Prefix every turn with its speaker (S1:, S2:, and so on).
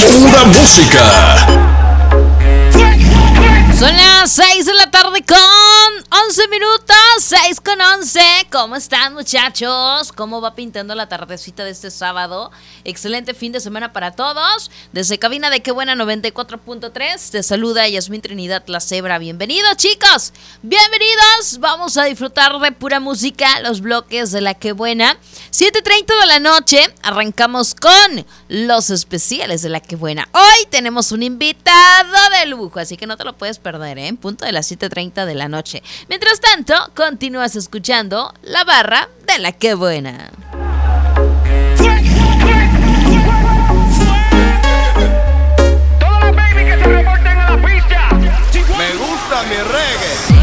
S1: Pura música.
S2: Son las 6 de la tarde con 11 minutos, 6 con 11. ¿Cómo están, muchachos? ¿Cómo va pintando la tardecita de este sábado? Excelente fin de semana para todos. Desde cabina de Qué Buena 94.3 te saluda Yasmín Trinidad La Cebra. Bienvenidos, chicos. Bienvenidos. Vamos a disfrutar de pura música, los bloques de la Qué Buena. 7:30 de la noche arrancamos con los especiales de la Qué Buena. Hoy tenemos un invitado de lujo, así que no te lo puedes perder, en punto de las 7:30 de la noche. Mientras tanto, continúas escuchando La Barra de la Qué Buena.
S3: Todas las baby que se reporten a la pista.
S4: Me gusta mi reggae.